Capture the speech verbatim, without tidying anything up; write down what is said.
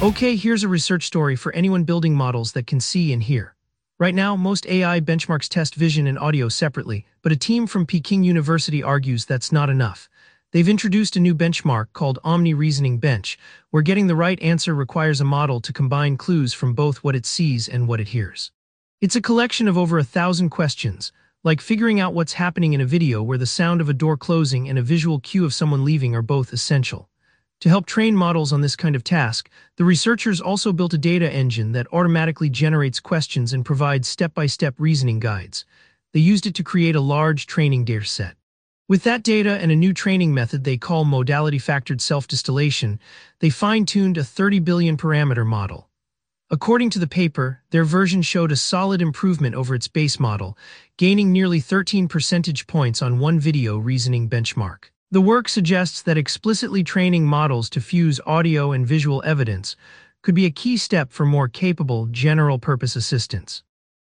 Okay, here's a research story for anyone building models that can see and hear. Right now, most A I benchmarks test vision and audio separately, but a team from Peking University argues that's not enough. They've introduced a new benchmark called Omni Reasoning Bench, where getting the right answer requires a model to combine clues from both what it sees and what it hears. It's a collection of over a thousand questions, like figuring out what's happening in a video where the sound of a door closing and a visual cue of someone leaving are both essential. To help train models on this kind of task, the researchers also built a data engine that automatically generates questions and provides step-by-step reasoning guides. They used it to create a large training dataset. With that data and a new training method they call modality-factored self-distillation, they fine-tuned a thirty billion parameter model. According to the paper, their version showed a solid improvement over its base model, gaining nearly thirteen percentage points on one video reasoning benchmark. The work suggests that explicitly training models to fuse audio and visual evidence could be a key step for more capable general-purpose assistants.